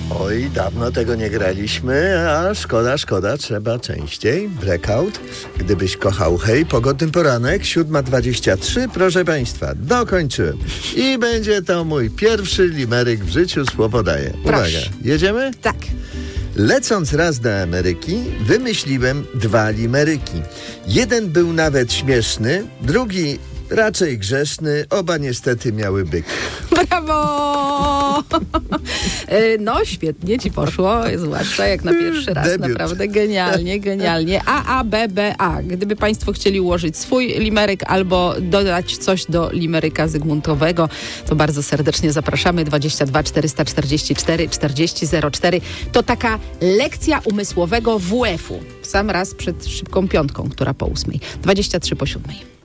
Oj, dawno tego nie graliśmy, a szkoda, trzeba częściej. Blackout, gdybyś kochał, hej, pogodny poranek, 7:23, proszę państwa, dokończyłem. I będzie to mój pierwszy limeryk w życiu, słowo daję. Uwaga, Proszę. jedziemy? Tak. Lecąc raz do Ameryki, wymyśliłem 2 limeryki. Jeden był nawet śmieszny, drugi raczej grzeszny, oba niestety miały byki. Brawo! No, świetnie ci poszło, zwłaszcza jak na pierwszy raz. Debiut. Naprawdę genialnie. A, B, B, A. Gdyby państwo chcieli ułożyć swój limeryk albo dodać coś do limeryka zygmuntowego, to bardzo serdecznie zapraszamy. 22 444 4004. To taka lekcja umysłowego WF-u. W sam raz przed szybką piątką, która po 8:00. 23 po 7:00.